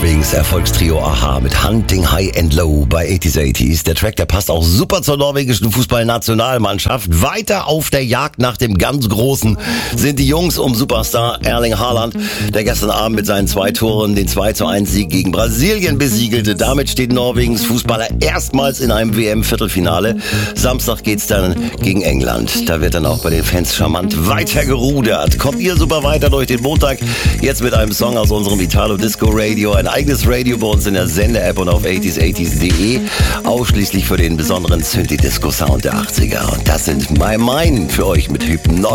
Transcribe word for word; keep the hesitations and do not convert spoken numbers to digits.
Norwegens Erfolgstrio a-ha mit Hunting High and Low bei achtziger achtziger. Der Track, der passt auch super zur norwegischen Fußballnationalmannschaft. Weiter auf der Jagd nach dem ganz Großen sind die Jungs um Superstar Erling Haaland, der gestern Abend mit seinen zwei Toren den zwei zu eins Sieg gegen Brasilien besiegelte. Damit steht Norwegens Fußballer erstmals in einem W M-Viertelfinale. Samstag geht's dann gegen England. Da wird dann auch bei den Fans charmant weiter gerudert. Kommt ihr super weiter durch den Montag? Jetzt mit einem Song aus unserem Vitalo Disco Radio. Ein eigenes Radio bei uns in der Sende-App und auf achtziger achtziger punkt de. Ausschließlich für den besonderen Synthi-Disco-Sound der achtziger. Und das sind My Mine für euch mit Hypnotic.